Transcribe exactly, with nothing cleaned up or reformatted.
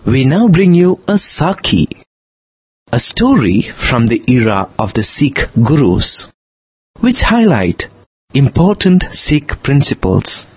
we now bring you a Sakhi, a story from the era of the Sikh Gurus, which highlight important Sikh principles.